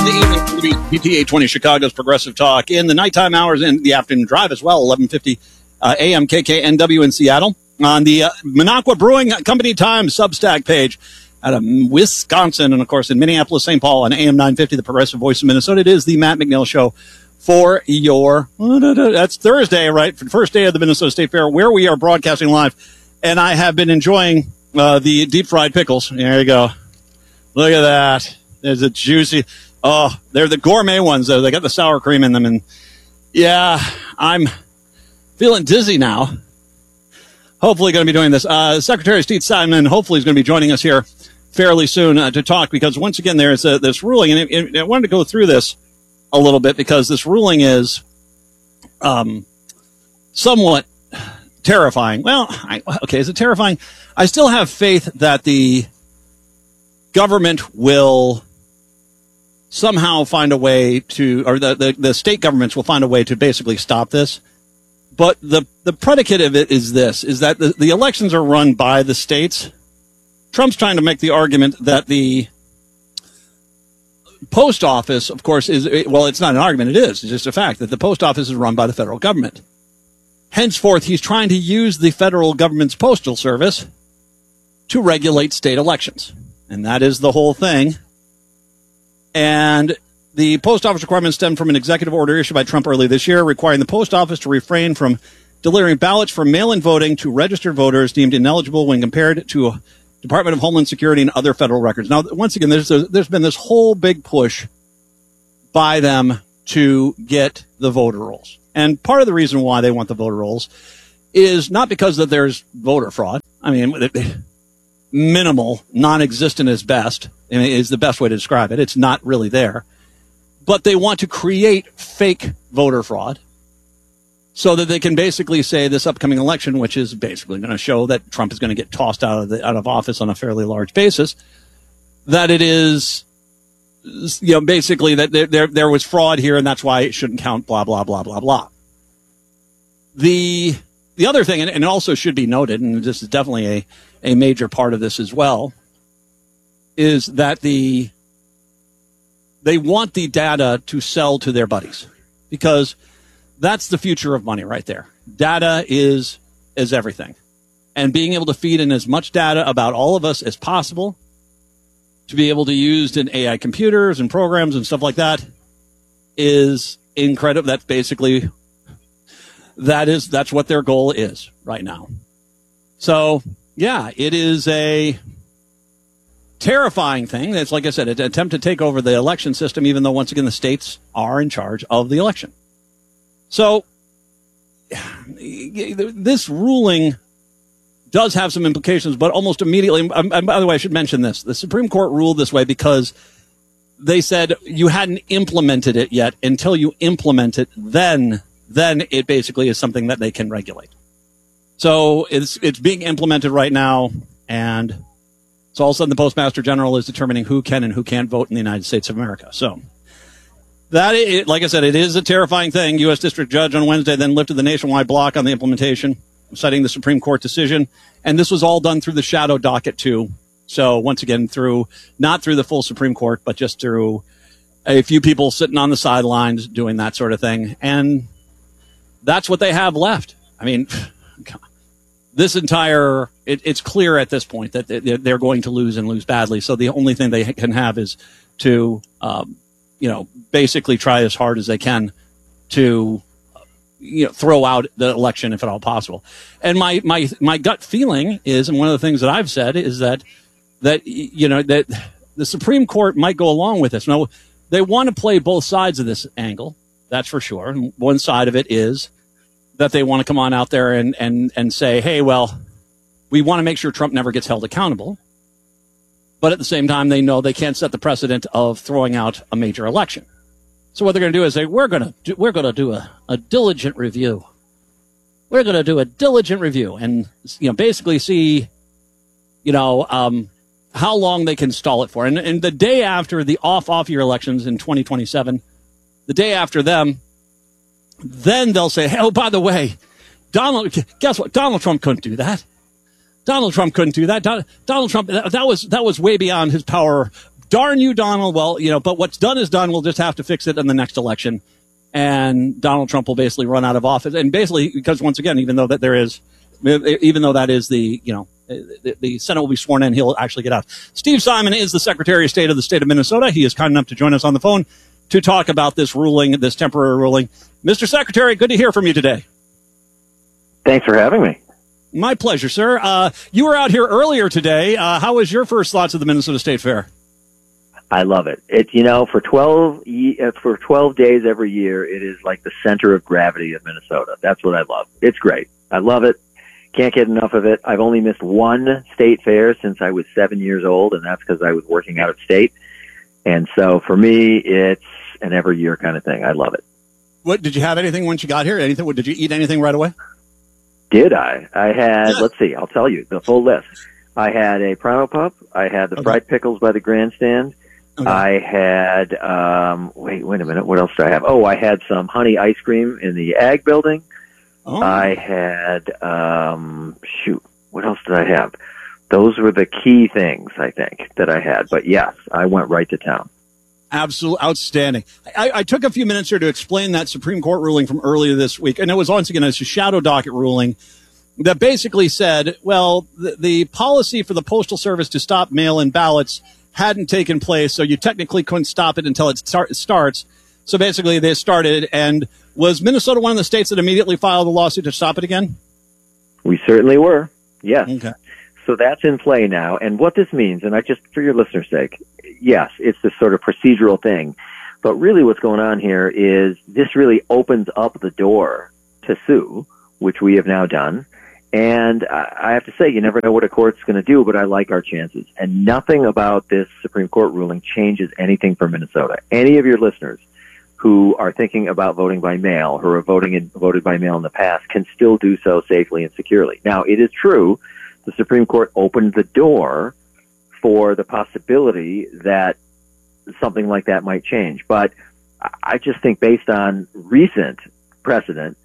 in the evening, PT 820 Chicago's Progressive Talk. In the nighttime hours and the afternoon drive as well, 1150 AM KKNW in Seattle. On the Minocqua Brewing Company Times Substack page out of Wisconsin. And, of course, in Minneapolis, St. Paul on AM 950, the Progressive Voice of Minnesota. It is the Matt McNeil Show for your, that's Thursday, right? For the first day of the Minnesota State Fair, where we are broadcasting live. And I have been enjoying the deep fried pickles. There you go. Look at that. There's a juicy, they're the gourmet ones, though. They got the sour cream in them. And yeah, I'm feeling dizzy now. Hopefully going to be doing this. Secretary Steve Simon hopefully is going to be joining us here fairly soon to talk, because once again, there's this ruling, and I wanted to go through this a little bit because this ruling is somewhat terrifying. Well, is it terrifying? I still have faith that the government will somehow find a way to, or the state governments will find a way to basically stop this. But the predicate of it is this, is that the elections are run by the states. Trump's trying to make the argument that the post office, of course, it's not an argument, it is. It's just a fact that the post office is run by the federal government. Henceforth, he's trying to use the federal government's postal service to regulate state elections. And that is the whole thing. And the post office requirements stem from an executive order issued by Trump early this year, requiring the post office to refrain from delivering ballots for mail-in voting to registered voters deemed ineligible when compared to Department of Homeland Security and other federal records. Now, once again, there's been this whole big push by them to get the voter rolls. And part of the reason why they want the voter rolls is not because that there's voter fraud. I mean, minimal, non-existent is best, and is the best way to describe it. It's not really there. But they want to create fake voter fraud so that they can basically say this upcoming election, which is basically going to show that Trump is going to get tossed out of office on a fairly large basis, that it is, basically that there was fraud here and that's why it shouldn't count, blah, blah, blah, blah, blah. The other thing, and it also should be noted, and this is definitely a major part of this as well, is that they want the data to sell to their buddies, because that's the future of money right there. Data is everything. And being able to feed in as much data about all of us as possible to be able to use in AI computers and programs and stuff like that is incredible. That's basically, that's what their goal is right now. So, yeah, it is a terrifying thing. It's, like I said, an attempt to take over the election system, even though, once again, the states are in charge of the election. So this ruling does have some implications, but almost immediately, and by the way, I should mention this. The Supreme Court ruled this way because they said you hadn't implemented it yet. Until you implement it, then it basically is something that they can regulate. So it's being implemented right now, and so all of a sudden the Postmaster General is determining who can and who can't vote in the United States of America. So that, like I said, it is a terrifying thing. U.S. District Judge on Wednesday then lifted the nationwide block on the implementation, citing the Supreme Court decision. And this was all done through the shadow docket, too. So once again, not through the full Supreme Court, but just through a few people sitting on the sidelines doing that sort of thing. And that's what they have left. I mean, this entire, it's clear at this point that they're going to lose and lose badly. So the only thing they can have is to, basically try as hard as they can to, throw out the election if at all possible. And my gut feeling is, and one of the things that I've said is that the Supreme Court might go along with this. Now, they want to play both sides of this angle. That's for sure. And one side of it is that they want to come on out there and say, hey, well, we want to make sure Trump never gets held accountable. But at the same time, they know they can't set the precedent of throwing out a major election. So what they're going to do is say, we're going to do a diligent review. We're going to do a diligent review and, basically see, how long they can stall it for. And the day after the off-year elections in 2027, the day after them, then they'll say, hey, oh, by the way, guess what? Donald Trump couldn't do that. Donald Trump couldn't do that. Donald Trump, that was way beyond his power. darn you, Donald. Well, but what's done is done. We'll just have to fix it in the next election. And Donald Trump will basically run out of office. And basically, because once again, even though that is the Senate will be sworn in, he'll actually get out. Steve Simon is the Secretary of State of the state of Minnesota. He is kind enough to join us on the phone to talk about this ruling, this temporary ruling. Mr. Secretary, good to hear from you today. Thanks for having me. My pleasure, sir. You were out here earlier today. How was your first thoughts of the Minnesota State Fair? I love it. It's, for 12 days every year, it is like the center of gravity of Minnesota. That's what I love. It's great. I love it. Can't get enough of it. I've only missed one state fair since I was 7 years old, and that's because I was working out of state. And so for me, it's an every year kind of thing. I love it. What did you have anything once you got here? Anything? Did you eat anything right away? Did I? I had, let's see, I'll tell you the full list. I had a Pronto Pup. I had the fried pickles by the grandstand. Okay. I had, wait a minute. What else did I have? Oh, I had some honey ice cream in the Ag building. Oh. I had, what else did I have? Those were the key things, I think, that I had. But yes, I went right to town. Absolutely outstanding. I took a few minutes here to explain that Supreme Court ruling from earlier this week. And it was, once again, it's a shadow docket ruling that basically said, well, the policy for the Postal Service to stop mail-in ballots hadn't taken place, so you technically couldn't stop it until it starts. So basically they started, and was Minnesota one of the states that immediately filed a lawsuit to stop it again? We certainly were, yes. Okay. So that's in play now. And what this means, and I just, for your listeners' sake, yes, it's this sort of procedural thing. But really what's going on here is this really opens up the door to sue, which we have now done. And I have to say, you never know what a court's going to do, but I like our chances. And nothing about this Supreme Court ruling changes anything for Minnesota. Any of your listeners who are thinking about voting by mail, who are voted by mail in the past, can still do so safely and securely. Now, it is true, the Supreme Court opened the door for the possibility that something like that might change. But I just think based on recent precedent,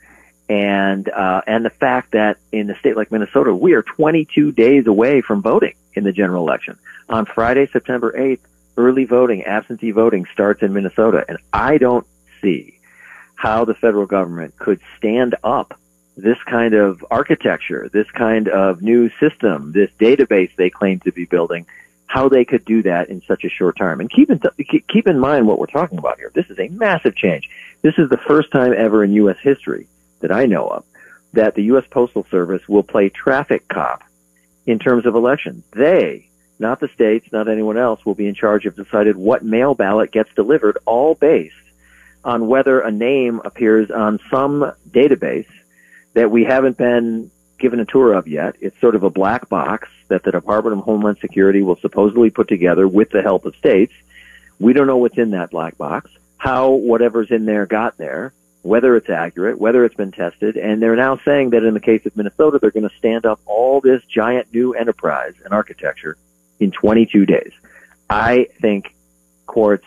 and the fact that in a state like Minnesota, we are 22 days away from voting in the general election. On Friday, September 8th, early voting, absentee voting starts in Minnesota. And I don't see how the federal government could stand up this kind of architecture, this kind of new system, this database they claim to be building, how they could do that in such a short time. And keep in mind what we're talking about here. This is a massive change. This is the first time ever in U.S. history that I know of that the U.S. Postal Service will play traffic cop in terms of elections. They, not the states, not anyone else, will be in charge of deciding what mail ballot gets delivered, all based on whether a name appears on some database that we haven't been given a tour of yet. It's sort of a black box that the Department of Homeland Security will supposedly put together with the help of states. We don't know what's in that black box, how whatever's in there got there, whether it's accurate, whether it's been tested. And they're now saying that in the case of Minnesota, they're going to stand up all this giant new enterprise and architecture in 22 days. I think courts,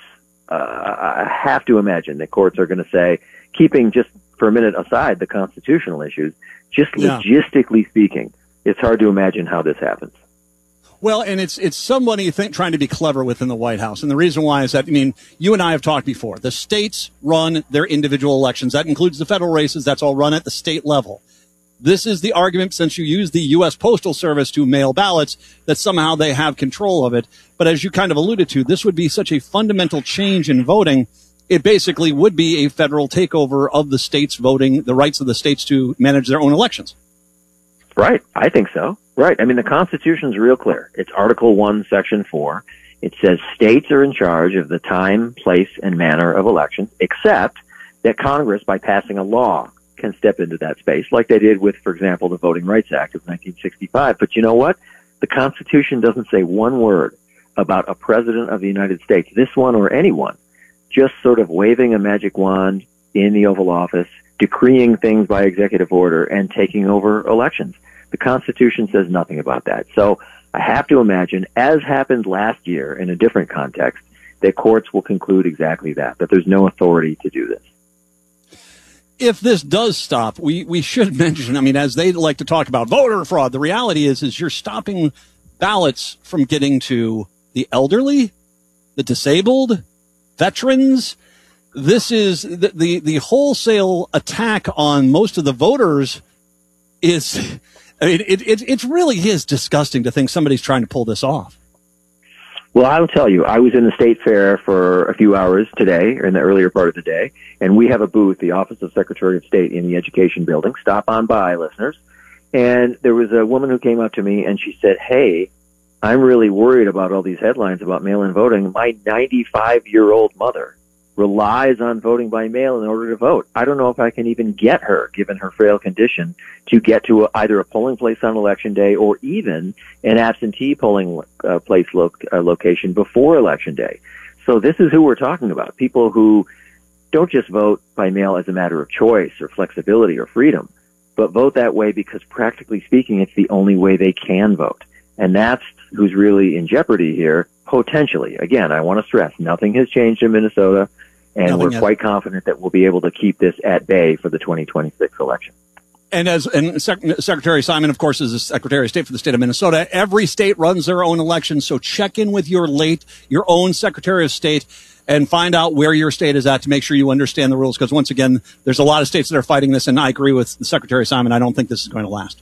I have to imagine that courts are going to say, keeping just for a minute aside the constitutional issues, just logistically speaking, it's hard to imagine how this happens. Well, and it's somebody trying to be clever within the White House. And the reason why is that, you and I have talked before. The states run their individual elections. That includes the federal races. That's all run at the state level. This is the argument, since you use the U.S. Postal Service to mail ballots, that somehow they have control of it. But as you kind of alluded to, this would be such a fundamental change in voting. It basically would be a federal takeover of the states voting, the rights of the states to manage their own elections. Right. I think so. Right. The Constitution's real clear. It's Article 1, Section 4. It says states are in charge of the time, place, and manner of elections, except that Congress, by passing a law, can step into that space, like they did with, for example, the Voting Rights Act of 1965. But you know what? The Constitution doesn't say one word about a president of the United States, this one or anyone, just sort of waving a magic wand in the Oval Office, decreeing things by executive order, and taking over elections. The Constitution says nothing about that. So I have to imagine, as happened last year in a different context, that courts will conclude exactly that there's no authority to do this. If this does stop, we should mention, as they like to talk about voter fraud, the reality is you're stopping ballots from getting to the elderly the disabled, veterans. This is the wholesale attack on most of the voters is, I mean, it really is disgusting to think somebody's trying to pull this off. Well, I'll tell you, I was in the State Fair for a few hours today, or in the earlier part of the day, and we have a booth, the Office of Secretary of State, in the Education Building. Stop on by, listeners. And there was a woman who came up to me and she said, "Hey, I'm really worried about all these headlines about mail-in voting. My 95-year-old mother relies on voting by mail in order to vote. I don't know if I can even get her, given her frail condition, to get to either a polling place on Election Day or even an absentee polling place location before Election Day." So this is who we're talking about, people who don't just vote by mail as a matter of choice or flexibility or freedom, but vote that way because, practically speaking, it's the only way they can vote. And that's who's really in jeopardy here, potentially. Again, I want to stress, nothing has changed in Minnesota, and we're quite confident that we'll be able to keep this at bay for the 2026 election. And Secretary Simon, of course, is the Secretary of State for the state of Minnesota. Every state runs their own election, so check in with your own Secretary of State and find out where your state is at to make sure you understand the rules. Because once again, there's a lot of states that are fighting this, and I agree with Secretary Simon. I don't think this is going to last.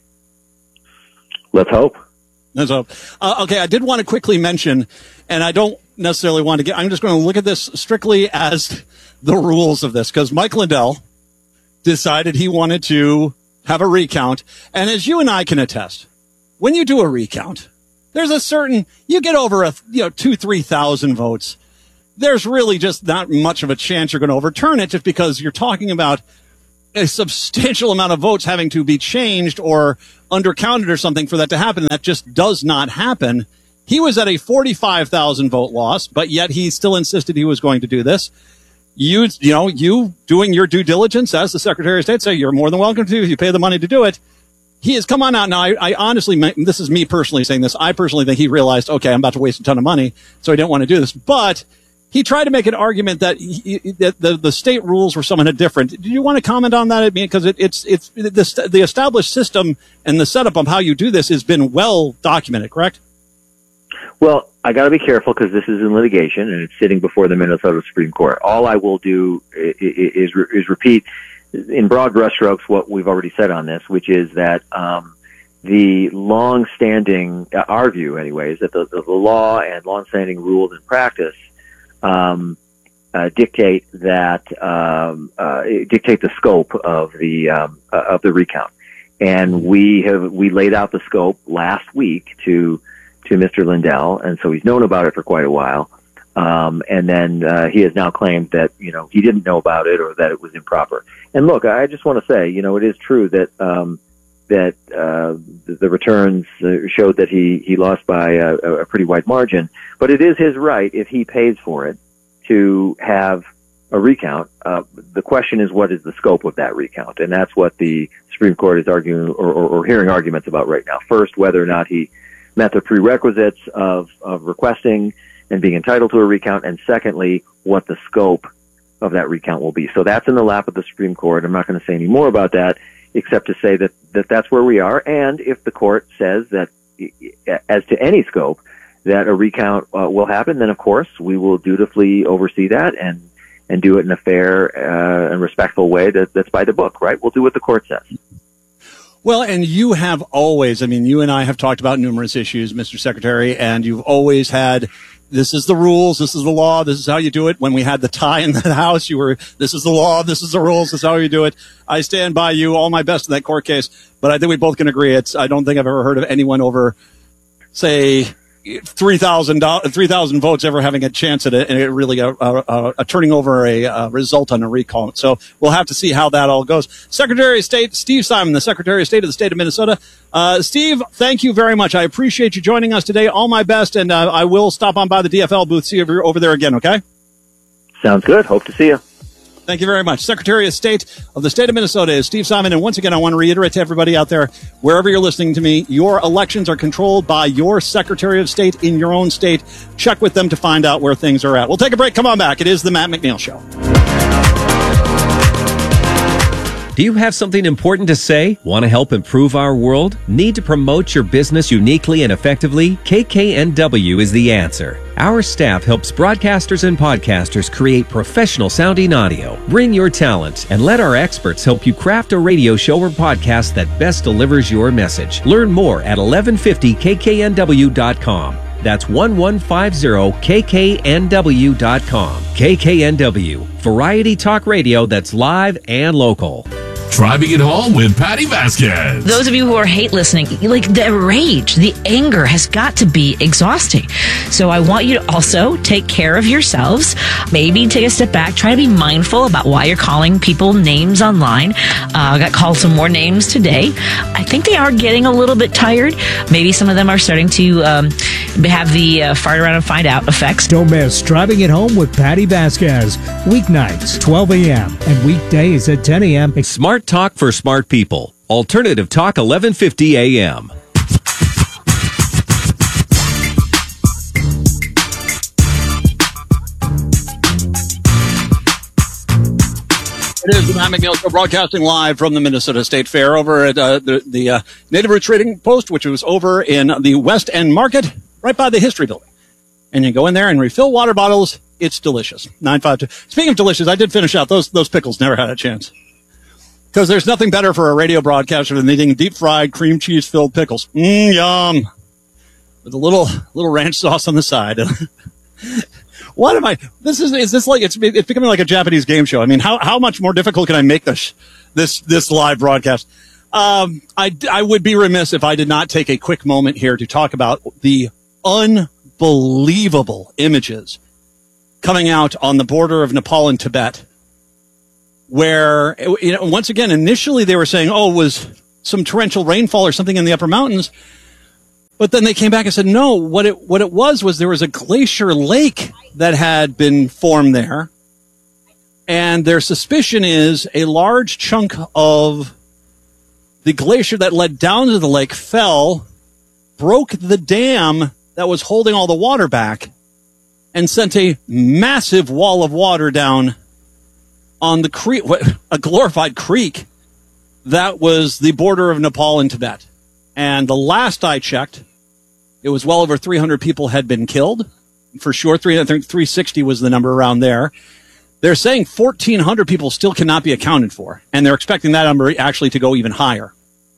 Let's hope. So, okay, I did want to quickly mention, and I don't necessarily want to I'm just going to look at this strictly as the rules of this, because Mike Lindell decided he wanted to have a recount. And as you and I can attest, when you do a recount, there's a certain, you get over 2,000-3,000 votes. There's really just not much of a chance you're going to overturn it, just because you're talking about a substantial amount of votes having to be changed or undercounted or something for that to happen. That just does not happen. He was at a 45,000 vote loss, but yet he still insisted he was going to do this. You doing your due diligence as the Secretary of State, say you're more than welcome to if you pay the money to do it. He has come on out. Now, I honestly, this is me personally saying this. I personally think he realized, okay, I'm about to waste a ton of money, so he didn't want to do this. But he tried to make an argument that that the state rules were somewhat different. Do you want to comment on that? I mean, because it's the established system and the setup of how you do this has been well documented, correct? Well, I got to be careful because this is in litigation and it's sitting before the Minnesota Supreme Court. All I will do is repeat in broad brushstrokes what we've already said on this, which is that the long-standing, our view anyway, is that the law and long-standing rules and practice dictate the scope of the recount, and we laid out the scope last week to Mr. Lindell, and so he's known about it for quite a while. And then he has now claimed that he didn't know about it or that it was improper. And look, I just want to say, it is true that the returns showed that he lost by a pretty wide margin, but it is his right, if he pays for it, to have a recount. The question is, what is the scope of that recount? And that's what the Supreme Court is arguing or hearing arguments about right now. First, whether or not he met the prerequisites of requesting and being entitled to a recount, and secondly, what the scope of that recount will be. So that's in the lap of the Supreme Court. I'm not going to say any more about that, except to say that that's where we are. And if the court says that, as to any scope, that a recount will happen, then of course we will dutifully oversee that and do it in a fair and respectful way that's by the book, right? We'll do what the court says. Well, and you have always, you and I have talked about numerous issues, Mr. Secretary, and you've always had, this is the rules, this is the law, this is how you do it. When we had the tie in the House, this is the law, this is the rules, this is how you do it. I stand by you, all my best in that court case, but I think we both can agree I don't think I've ever heard of anyone over, say, 3,000 votes ever having a chance at it, and really turning over a result on a recall. So we'll have to see how that all goes. Secretary of State Steve Simon, the Secretary of State of the state of Minnesota. Steve, thank you very much. I appreciate you joining us today. All my best, and I will stop on by the DFL booth, see you over there again, okay? Sounds good. Hope to see you. Thank you very much. Secretary of State of the state of Minnesota is Steve Simon. And once again, I want to reiterate to everybody out there, wherever you're listening to me, your elections are controlled by your Secretary of State in your own state. Check with them to find out where things are at. We'll take a break. Come on back. It is the Matt McNeil Show. Do you have something important to say? Want to help improve our world? Need to promote your business uniquely and effectively? KKNW is the answer. Our staff helps broadcasters and podcasters create professional sounding audio. Bring your talent and let our experts help you craft a radio show or podcast that best delivers your message. Learn more at 1150kknw.com. That's 1150kknw.com. KKNW, variety talk radio that's live and local. Driving it home with Patty Vasquez. Those of you who are hate listening, like the rage, the anger has got to be exhausting. So I want you to also take care of yourselves. Maybe take a step back. Try to be mindful about why you're calling people names online. I got called some more names today. I think they are getting a little bit tired. Maybe some of them are starting to have the fart around and find out effects. Don't miss Driving It Home with Patty Vasquez. Weeknights, 12 a.m. and weekdays at 10 a.m. Smart Talk for smart people. Alternative Talk 1150 AM. It is the Matt McNeil Show, broadcasting live from the Minnesota State Fair over at the Native Roots Trading Post, which was over in the West End Market, right by the History Building. And you go in there and refill water bottles. It's delicious. 952. Speaking of delicious, I did finish out those pickles. Never had a chance. Because there's nothing better for a radio broadcaster than eating deep-fried, cream cheese-filled pickles. Yum. With a little ranch sauce on the side. What am I? Is this like, it's becoming like a Japanese game show. I mean, how much more difficult can I make this live broadcast? I would be remiss if I did not take a quick moment here to talk about the unbelievable images coming out on the border of Nepal and Tibet, where, once again, initially they were saying, it was some torrential rainfall or something in the upper mountains. But then they came back and said, no, what it was there was a glacier lake that had been formed there. And their suspicion is a large chunk of the glacier that led down to the lake fell, broke the dam that was holding all the water back, and sent a massive wall of water down on the creek, a glorified creek that was the border of Nepal and Tibet. And the last I checked, it was well over 300 people had been killed. For sure, 360 was the number around there. They're saying 1,400 people still cannot be accounted for, and they're expecting that number actually to go even higher.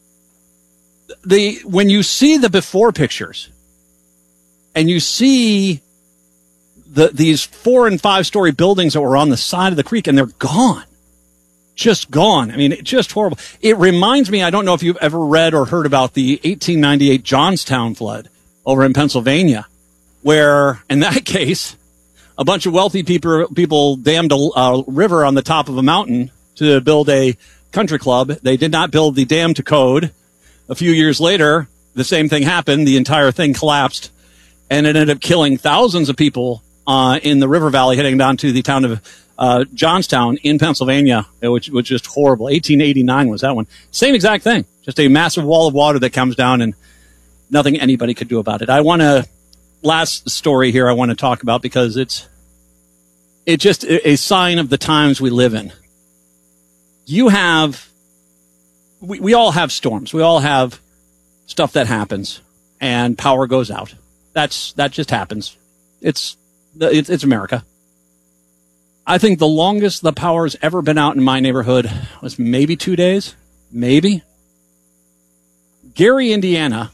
When you see the before pictures, and you see these 4 and 5 story buildings that were on the side of the creek, and they're gone. Just gone. I mean, it's just horrible. It reminds me, I don't know if you've ever read or heard about the 1898 Johnstown flood over in Pennsylvania, where, in that case, a bunch of wealthy people dammed a river on the top of a mountain to build a country club. They did not build the dam to code. A few years later, the same thing happened. The entire thing collapsed, and it ended up killing thousands of people in the river valley heading down to the town of Johnstown in Pennsylvania, which was just horrible. 1889 was that one. Same exact thing. Just a massive wall of water that comes down and nothing anybody could do about it. Last story here I want to talk about because it's just a sign of the times we live in. We all have storms. We all have stuff that happens and power goes out. That just happens. It's America. I think the longest the power's ever been out in my neighborhood was maybe 2 days. Maybe. Gary, Indiana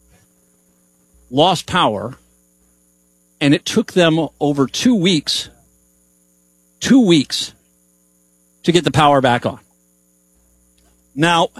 lost power, and it took them over 2 weeks to get the power back on. Now,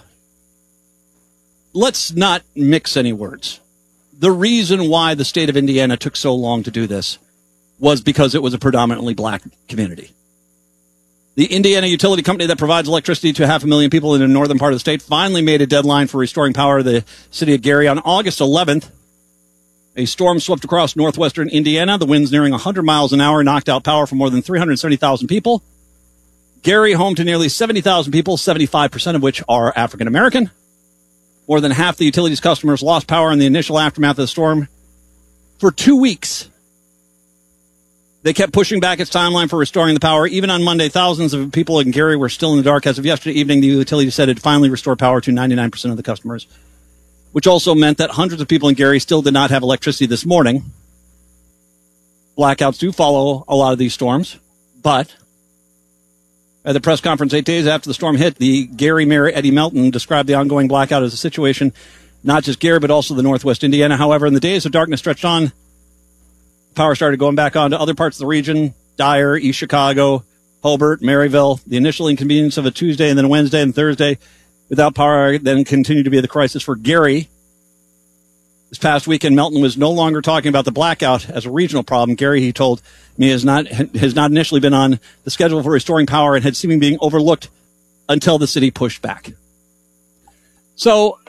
let's not mix any words. The reason why the state of Indiana took so long to do this was because it was a predominantly black community. The Indiana utility company that provides electricity to 500,000 people in the northern part of the state finally made a deadline for restoring power to the city of Gary on August 11th. A storm swept across northwestern Indiana. The winds nearing 100 miles an hour knocked out power for more than 370,000 people. Gary, home to nearly 70,000 people, 75% of which are African American. More than half the utility's customers lost power in the initial aftermath of the storm for 2 weeks. They kept pushing back its timeline for restoring the power. Even on Monday, thousands of people in Gary were still in the dark. As of yesterday evening, the utility said it finally restored power to 99% of the customers, which also meant that hundreds of people in Gary still did not have electricity this morning. Blackouts do follow a lot of these storms, but at the press conference 8 days after the storm hit, the Gary Mayor Eddie Melton described the ongoing blackout as a situation, not just Gary, but also the Northwest Indiana. However, in the days of darkness stretched on, power started going back on to other parts of the region, Dyer, East Chicago, Hobart, Maryville. The initial inconvenience of a Tuesday and then a Wednesday and Thursday without power then continued to be the crisis for Gary. This past weekend, Melton was no longer talking about the blackout as a regional problem. Gary, he told me, has not initially been on the schedule for restoring power and had seemingly being overlooked until the city pushed back. So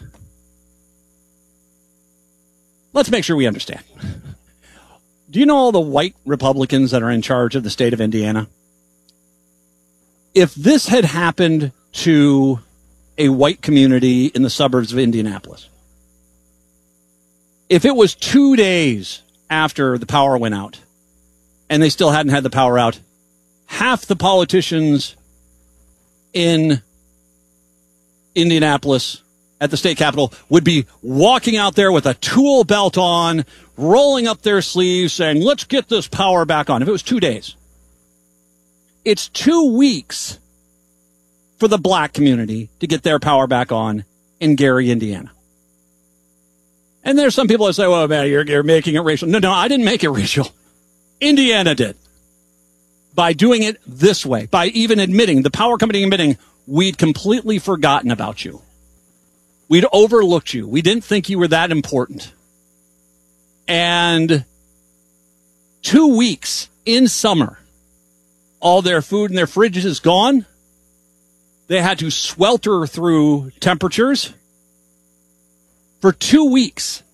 let's make sure we understand. Do you know all the white Republicans that are in charge of the state of Indiana? If this had happened to a white community in the suburbs of Indianapolis, if it was 2 days after the power went out and they still hadn't had the power out, half the politicians in Indianapolis at the state capitol would be walking out there with a tool belt on, rolling up their sleeves, saying, let's get this power back on. If it was 2 days. It's 2 weeks for the black community to get their power back on in Gary, Indiana. And there's some people that say, well, man, you're making it racial. No, I didn't make it racial. Indiana did. By doing it this way, by even admitting, the power company admitting, we'd completely forgotten about you. We'd overlooked you. We didn't think you were that important. And 2 weeks in summer, all their food in their fridges is gone. They had to swelter through temperatures for 2 weeks.